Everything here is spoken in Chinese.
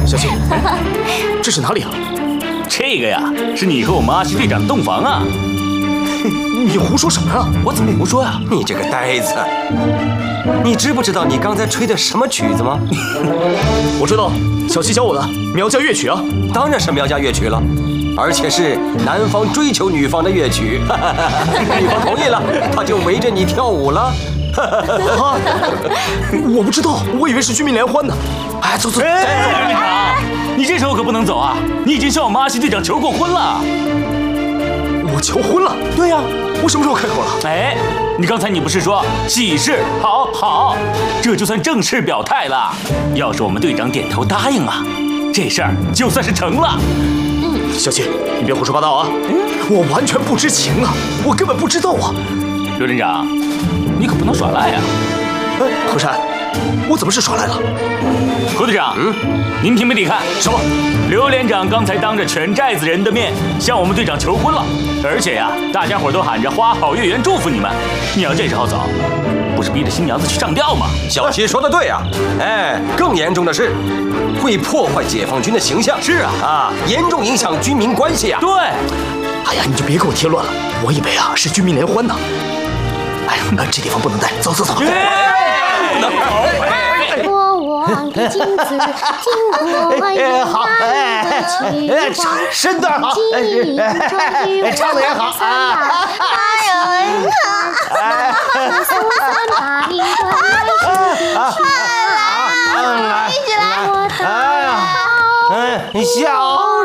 小七，这是哪里啊？ 这个呀，是你和我们阿西队长洞房啊！ 你胡说什么呀？ 我怎么胡说呀？ 你这个呆子，你知不知道你刚才吹的什么曲子吗？ 我知道，小七教我的苗家乐曲啊。 当然是苗家乐曲了，而且是男方追求女方的乐曲。女方同意了，他就围着你跳舞了。 啊！我不知道，我以为是军民联欢呢。哎，走走。 队长，你这时候可不能走啊！你已经向我们阿西队长求过婚了。 我求婚了？ 对呀， 我什么时候开口了？ 哎，你刚才你不是说喜事？好，好，这就算正式表态了。要是我们队长点头答应了，这事儿就算是成了。 小七，你别胡说八道啊！我完全不知情啊，我根本不知道啊。 刘连长，你可不能耍赖啊！ 哎，何山，我怎么是耍赖了？ 何队长，您听没得看？ 什么？ 刘连长刚才当着全寨子人的面向我们队长求婚了，而且呀，大家伙都喊着花好月圆祝福你们。你要这时候走，不是逼着新娘子去上吊吗？ 小七说的对啊，哎，更严重的是，会破坏解放军的形象。 是啊， 严重影响军民关系啊。 对。 哎呀，你就别给我添乱了，我以为啊是军民联欢呢。哎呀，这地方不能待，走走走。 不能我望的镜子，经过一好，身段好，唱的也好啊。 一起来！ 哎呀，小